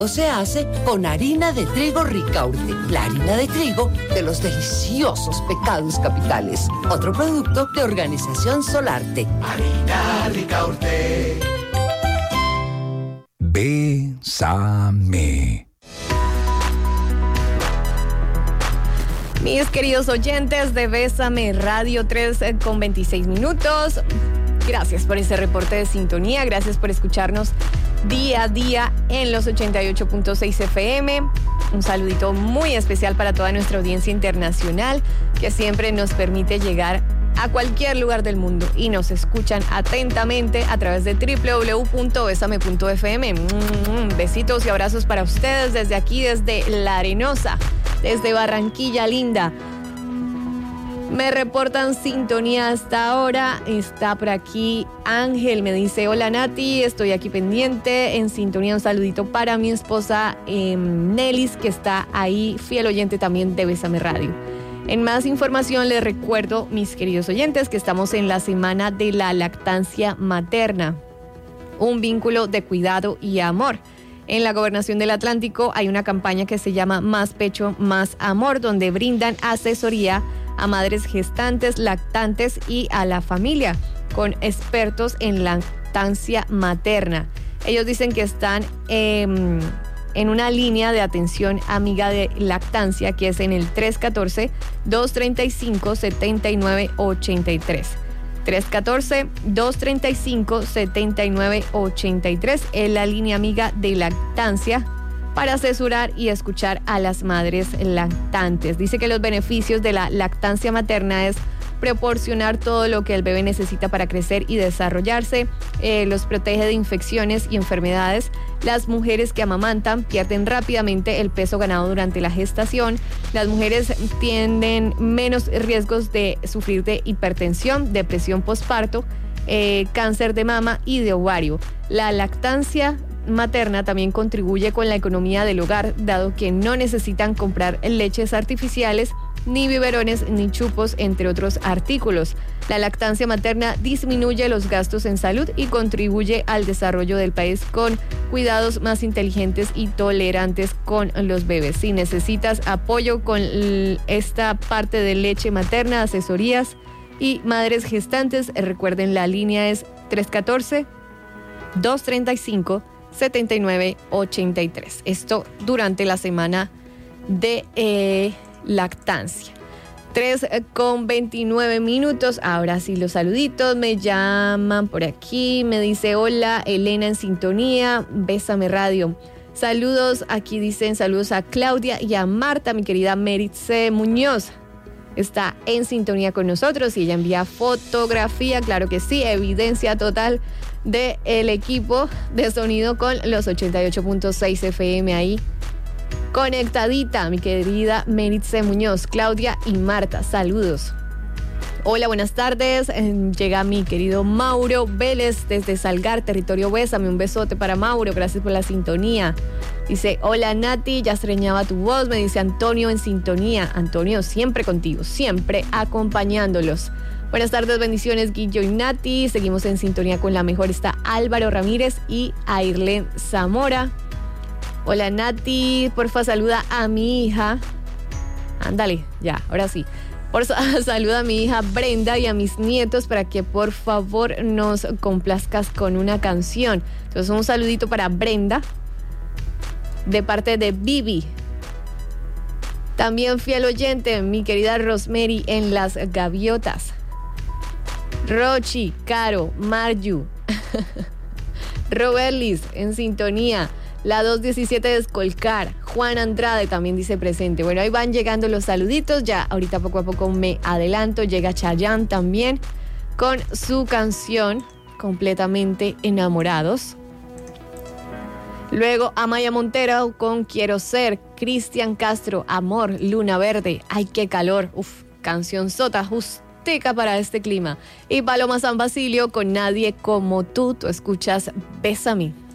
Se hace con harina de trigo Ricaurte, la harina de trigo de los deliciosos pecados capitales. Otro producto de Organización Solarte. Harina Ricaurte. Bésame. Mis queridos oyentes de Bésame Radio, 3:26. Gracias por ese reporte de sintonía, gracias por escucharnos día a día en los 88.6 FM. Un saludito muy especial para toda nuestra audiencia internacional que siempre nos permite llegar a cualquier lugar del mundo y nos escuchan atentamente a través de www.besame.fm. Besitos y abrazos para ustedes desde aquí, desde La Arenosa, desde Barranquilla Linda. Me reportan sintonía hasta ahora. Está por aquí Ángel, me dice: hola Nati, estoy aquí pendiente, en sintonía. Un saludito para mi esposa Nelis, que está ahí, fiel oyente también de Bésame Radio. En más información les recuerdo, mis queridos oyentes, que estamos en la semana de la lactancia materna, un vínculo de cuidado y amor. En la Gobernación del Atlántico hay una campaña que se llama Más Pecho, Más Amor, donde brindan asesoría a madres gestantes, lactantes y a la familia, con expertos en lactancia materna. Ellos dicen que están en una línea de atención amiga de lactancia, que es en el 314-235-7983. 314-235-7983 es la línea amiga de lactancia para asesorar y escuchar a las madres lactantes. Dice que los beneficios de la lactancia materna es proporcionar todo lo que el bebé necesita para crecer y desarrollarse, los protege de infecciones y enfermedades. Las mujeres que amamantan pierden rápidamente el peso ganado durante la gestación. Las mujeres tienen menos riesgos de sufrir de hipertensión, depresión postparto, cáncer de mama y de ovario. La lactancia materna también contribuye con la economía del hogar, dado que no necesitan comprar leches artificiales, ni biberones, ni chupos, entre otros artículos. La lactancia materna disminuye los gastos en salud y contribuye al desarrollo del país con cuidados más inteligentes y tolerantes con los bebés. Si necesitas apoyo con esta parte de leche materna, asesorías y madres gestantes, recuerden, la línea es 314-235-7983. Esto durante la semana de lactancia. 3:29. Ahora sí, los saluditos. Me llaman por aquí, me dice: hola, Elena en sintonía, Bésame Radio. Saludos, aquí dicen saludos a Claudia y a Marta. Mi querida Meritze Muñoz está en sintonía con nosotros y ella envía fotografía, claro que sí, evidencia total del equipo de sonido con los 88.6 FM ahí conectadita. Mi querida Meritze Muñoz, Claudia y Marta, saludos. Hola, buenas tardes. Llega mi querido Mauro Vélez desde Salgar, territorio Bésame. Un besote para Mauro, gracias por la sintonía. Dice: hola Nati, ya extrañaba tu voz. Me dice Antonio en sintonía. Antonio, siempre contigo, siempre acompañándolos. Buenas tardes, bendiciones Guillo y Nati. Seguimos en sintonía con la mejor. Está Álvaro Ramírez y Airlen Zamora. Hola Nati, porfa saluda a mi hija. Ándale, ya, ahora sí. Saluda a mi hija Brenda y a mis nietos para que por favor nos complazcas con una canción. Entonces un saludito para Brenda de parte de Vivi. También fiel oyente, mi querida Rosemary en Las Gaviotas. Rochi, Caro, Marju, Roberlis en sintonía. La 217 de Escolcar, Juan Andrade también dice presente. Bueno, ahí van llegando los saluditos, ya ahorita poco a poco me adelanto. Llega Chayanne también con su canción Completamente Enamorados. Luego Amaya Montero con Quiero Ser, Cristian Castro, Amor, Luna Verde, Ay qué calor, canción sota, justica para este clima. Y Paloma San Basilio con Nadie como tú escuchas Bésame.